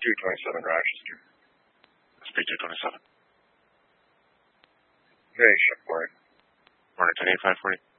227 Rochester. Speak 227. Hey, ship morning. Morning, 108540.